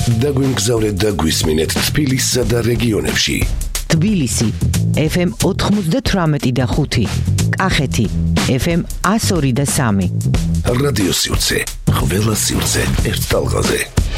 დაგვიმგზავრეთ და გვისმინეთ თბილისსა და რეგიონებში. თბილისი FM 98.5, კახეთი FM 102.3. რადიო სივრცე, ყველა სივრცე ერთ ტალღაზე.